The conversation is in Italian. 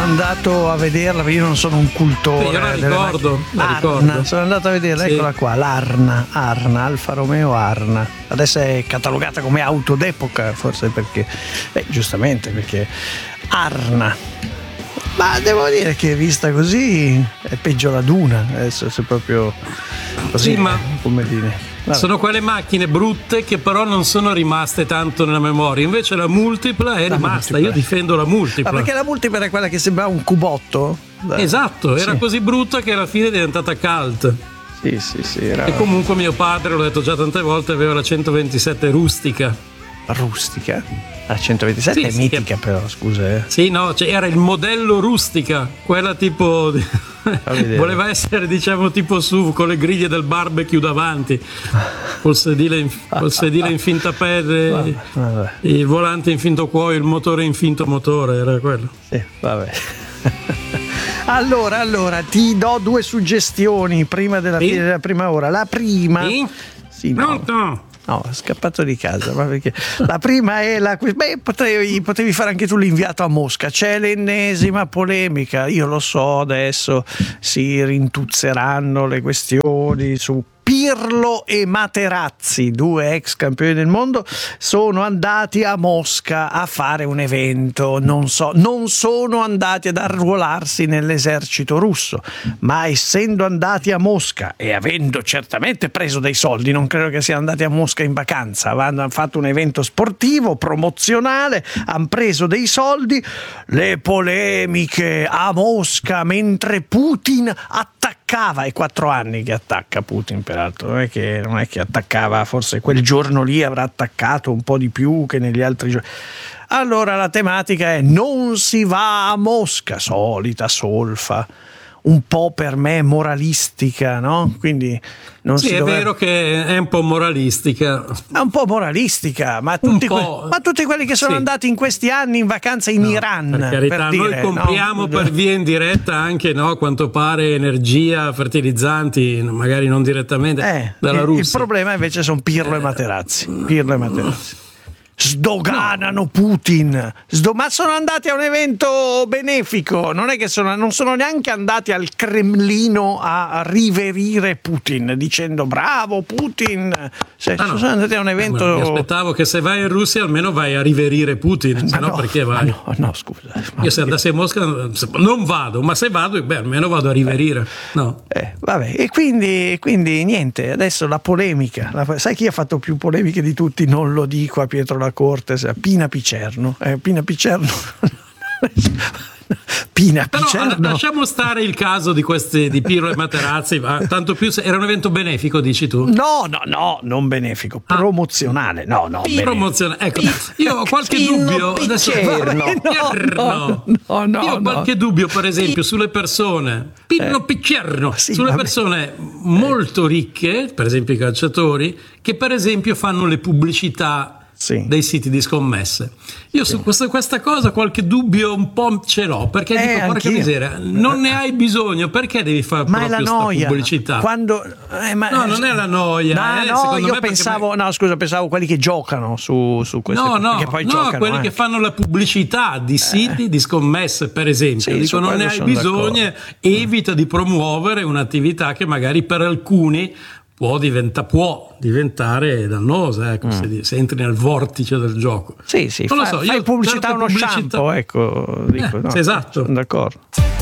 andato a vederla, io non sono un cultore. Io la ricordo. Sono andato a vederla, sì. Eccola qua, l'Arna, Alfa Romeo Arna. Adesso è catalogata come auto d'epoca, forse perché, giustamente perché Arna. Ma devo dire che vista così è peggio la Duna, adesso se proprio così, sì, ma come dire. Vabbè. Sono quelle macchine brutte che però non sono rimaste tanto nella memoria, invece la Multipla è rimasta. Io difendo la Multipla. Ma perché la Multipla era quella che sembrava un cubotto? Esatto, era così brutta che alla fine è diventata cult. Sì, era... E comunque mio padre, l'ho detto già tante volte, aveva la 127 rustica. Rustica? La 127 è mitica, però, scusa. Sì, no, era il modello rustica, quella tipo voleva essere, diciamo, tipo SUV con le griglie del barbecue davanti, col sedile in finta pelle, il volante in finto cuoio, il motore in finto motore, era quello. Sì, vabbè. Allora, ti do due suggestioni prima della fine della prima ora. La prima... Sì, no. No, è scappato di casa, ma perché la prima è potevi fare anche tu l'inviato a Mosca. C'è l'ennesima polemica, io lo so, adesso si rintuzzeranno le questioni su Pirlo e Materazzi, due ex campioni del mondo, sono andati a Mosca a fare un evento, non sono andati ad arruolarsi nell'esercito russo, ma essendo andati a Mosca e avendo certamente preso dei soldi, non credo che siano andati a Mosca in vacanza, hanno fatto un evento sportivo, promozionale, hanno preso dei soldi, le polemiche a Mosca mentre Putin attaccava, è 4 anni che attacca Putin peraltro, non è che attaccava, forse quel giorno lì avrà attaccato un po' di più che negli altri giorni. Allora la tematica è: non si va a Mosca, solita solfa, un po' per me moralistica, no? Quindi non sì, si è doveva... vero che è un po' moralistica. È un po' moralistica, ma tutti quelli che sono andati in questi anni in vacanza in Iran, per carità, per noi dire, compriamo per via indiretta anche, no, a quanto pare, energia, fertilizzanti, magari non direttamente dalla Russia. Il problema invece sono Pirlo e Materazzi. Sdoganano Putin, ma sono andati a un evento benefico, non è che non sono neanche andati al Cremlino a riverire Putin dicendo bravo Putin, sono andati a un evento. Mi aspettavo che se vai in Russia almeno vai a riverire Putin, se no perché vai? No, scusa. Io se andassi a Mosca non vado, ma se vado, almeno vado a riverire. No. Vabbè, e quindi niente, adesso la polemica, sai chi ha fatto più polemiche di tutti? Non lo dico a Pietro La Corte, a Pina Picerno. Pina Picerno. Lasciamo stare il caso di questi di Pirlo e Materazzi, tanto più se era un evento benefico, dici tu? No, non benefico, promozionale. No, promozionale. Ecco, io ho qualche dubbio adesso. Io ho qualche dubbio, per esempio, sulle persone Picerno, sulle persone molto ricche, per esempio i calciatori, che per esempio fanno le pubblicità dei siti di scommesse. Io su questa cosa qualche dubbio un po' ce l'ho, perché dico, porca miseria, non ne hai bisogno, perché devi fare proprio questa pubblicità? Quando no, non è la noia. Io pensavo, pensavo quelli che giocano su questo. Quelli che fanno la pubblicità di siti di scommesse, per esempio. Dico, non ne hai bisogno, evita di promuovere un'attività che magari per alcuni può diventare dannosa, se entri nel vortice del gioco. Non lo so, fai pubblicità a uno shampoo, ecco, dico, esatto. Sono d'accordo.